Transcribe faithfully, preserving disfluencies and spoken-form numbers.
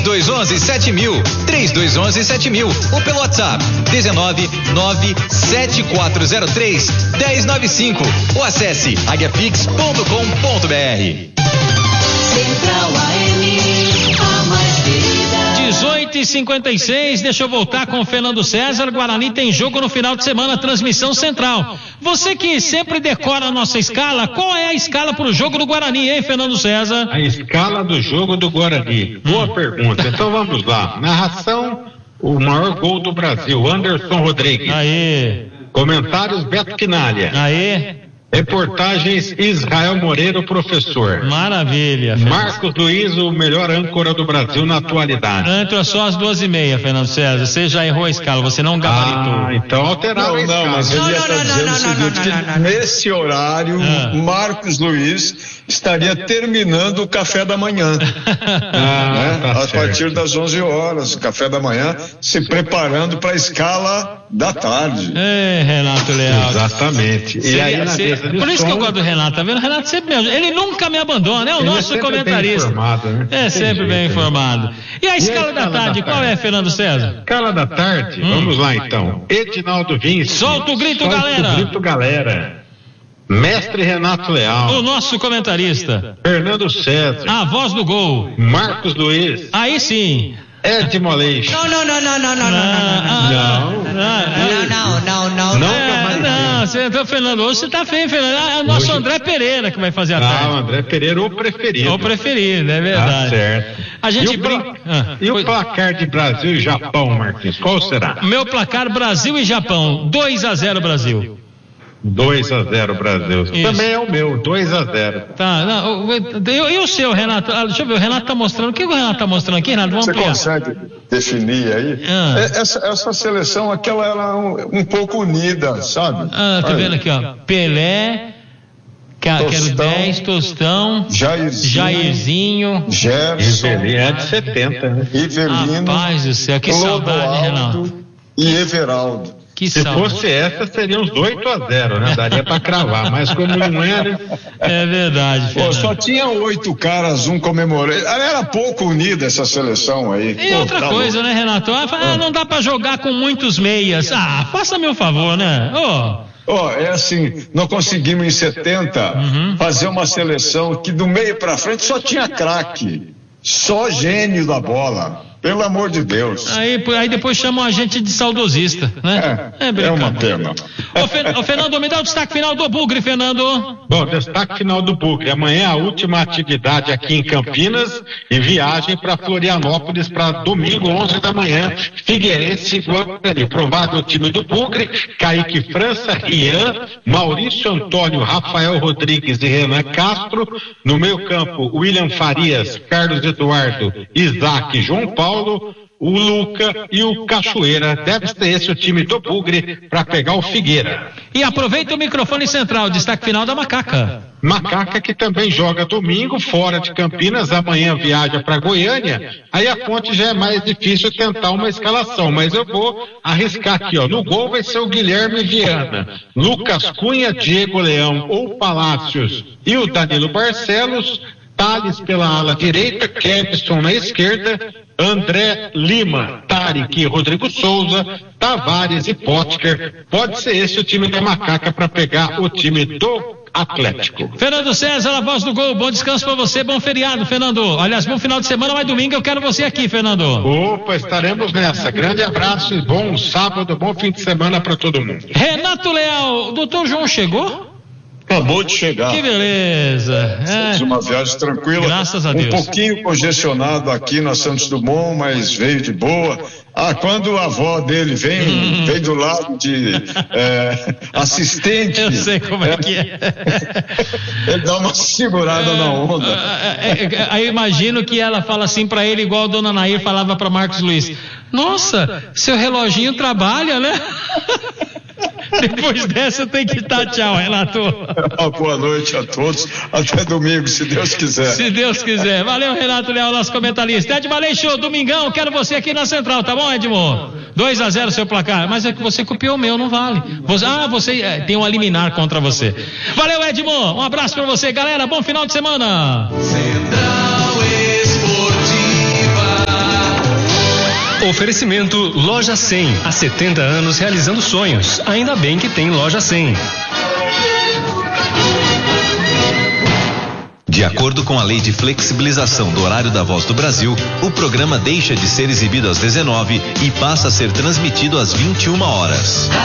dois um um sete mil, três dois um um sete mil, ou pelo WhatsApp dezenove nove sete quatro zero três um zero nove cinco, ou acesse aguiapix ponto com ponto br. Central A M, a mais querida. dezoito e cinquenta e seis, deixa eu voltar com o Fernando César. Guarani tem jogo no final de semana, transmissão central. Você que sempre decora a nossa escala, qual é a escala para o jogo do Guarani, hein, Fernando César? A escala do jogo do Guarani. Boa pergunta. Então vamos lá. Narração, o maior gol do Brasil, Anderson Rodrigues. Aê. Comentários, Beto Quinalha. Aê. Reportagens, Israel Moreira, o professor. Maravilha. Marcos Luiz, o melhor âncora do Brasil na atualidade. Entra só às duas e meia, Fernando César. Você já errou a escala, você não gabaritou. Ah, então alterar a escala. Não, mas ele ia estar dizendo o seguinte, que nesse horário, Ah. Marcos Luiz estaria terminando o café da manhã. Ah, né? tá A certo. partir das onze horas, o café da manhã, se preparando para a escala da tarde. É, Renato Leal. Exatamente. E Seria- aí na seria- mesa de por isso que eu som, gosto do Renato, tá vendo? O Renato sempre me ajuda. Ele nunca me abandona, é o ele é nosso sempre comentarista. bem informado, né? É Tem sempre jeito, bem né? informado. E a escala, da, escala tarde, da qual tarde? é, Fernando César? Escala da tarde, Hum. vamos lá então. Edinaldo Vinci. Solta o grito, Solta galera. o grito, galera. Mestre Renato O Leal. nosso comentarista. Fernando César. A voz do gol. Marcos Luiz. Aí sim. Ed Moleixo. Não, não, não, não, não, não, não, não, Ah, Não. ah, não, não, não, Não, É, Gabarito. não, você tá, Fernando, hoje você tá feio, Fernando. Ah, é o nosso Hoje- André Pereira que vai fazer a Ah, o tarde. André Pereira, o preferido. Ou preferido, é Tá verdade. certo. A gente e o, pla- brinca. Ah, e o pois- placar de Brasil e Japão, Marquinhos, qual será? Meu placar, Brasil e Japão. dois a zero Brasil. dois a zero Brasil. Isso. Também é o meu, dois a zero. Tá, não, o- o- e o seu, Renato? Ah, deixa eu ver, o Renato tá mostrando. O que o Renato tá mostrando aqui, Renato? Vamos Você ampliar. consegue definir aí? Ah. É, Essa, essa seleção aqui, ela era um, um pouco unida, sabe? Ah, tá Aí, vendo aqui, ó. Pelé, ca- quero Tostão. dez, Tostão, Jairzinho, Jairzinho. Gerson, Ele é de setenta, né? Rivelino, Rapaz do céu, que saudade, Renato. Clodoaldo e Everaldo. Que Se saudade. fosse essa, seria uns oito a zero, né? Daria pra cravar, mas como não é, né? É verdade, Pô, só Fernando. tinha oito caras, um comemorando. Era pouco unida essa seleção aí. E Pô, outra tá coisa, louco. né, Renato? Ah, fala, ah, não dá pra jogar com muitos meias. Ah, faça meu favor, né? Ô, Ó, é assim, nós conseguimos em setenta Uhum. fazer uma seleção que do meio pra frente só tinha craque, só gênio da bola, pelo amor de Deus. aí, aí depois chamam a gente de saudosista, né? É, é uma brincadeira. pena. Ô, Fer- ô, Fernando, me dá o destaque final do Bugre, Fernando. Bom, destaque final do Bugre. Amanhã é a última atividade aqui em Campinas e viagem para Florianópolis para domingo, onze da manhã. Figueirense, Guarani. Provável time do Bugre: Kaique França, Rian, Maurício Antônio, Rafael Rodrigues e Renan Castro. No meio-campo, William Farias, Carlos Eduardo, Isaac, João Paulo, o Luca e o Cachoeira. Deve ser esse o time do Bugre para pegar o Figueira. E aproveita o microfone central, destaque final da Macaca. Macaca que também joga domingo fora de Campinas, amanhã viaja para Goiânia, aí a ponte já é mais difícil tentar uma escalação, mas eu vou arriscar aqui, ó, no gol vai ser o Guilherme Viana, Lucas Cunha, Diego Leão ou Palácios e o Danilo Barcelos, Thales pela ala direita, Kevson na esquerda, André Lima, Tarek e Rodrigo Souza, Tavares e Potker. Pode ser esse o time da Macaca para pegar o time do Atlético. Fernando César, a voz do gol, bom descanso pra você, bom feriado, Fernando. Aliás, bom final de semana, mas domingo eu quero você aqui, Fernando. Opa, estaremos nessa. Grande abraço e bom sábado, bom fim de semana para todo mundo. Renato Leal, o doutor João chegou? Acabou de chegar. Que beleza. Fez É. uma viagem tranquila. Graças a Um Deus. pouquinho congestionado aqui na Santos Dumont, mas veio de boa. Ah, quando a avó dele vem, Hum. vem do lado de é, assistente. Eu sei como é que é. Ele dá uma segurada na onda. É, é, é, Aí eu imagino que ela fala assim pra ele, igual a dona Nair falava pra Marcos Luiz: nossa, seu reloginho trabalha, né? Depois dessa tem que dar tchau, Renato. Uma boa noite a todos. Até domingo, se Deus quiser. Se Deus quiser. Valeu, Renato Leal, nosso comentarista. Ed Maleixo, domingão, quero você aqui na Central, tá bom, Edmo? dois a zero seu placar. Mas é que você copiou o meu, não vale. Você, ah, você é, tem um a liminar contra você. Valeu, Edmo. Um abraço pra você, galera. Bom final de semana. Central Esportiva. Oferecimento Loja cem. Há setenta anos realizando sonhos. Ainda bem que tem Loja cem. De acordo com a lei de flexibilização do horário da Voz do Brasil, o programa deixa de ser exibido às dezenove e passa a ser transmitido às vinte e uma horas.